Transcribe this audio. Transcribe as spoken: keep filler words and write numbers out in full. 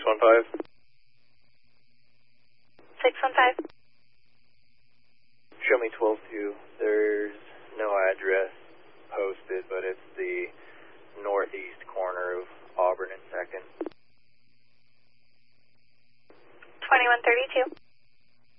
one five. six one five. Show me twelve two. There's no address posted, but it's the northeast corner of Auburn and second. twenty-one thirty-two.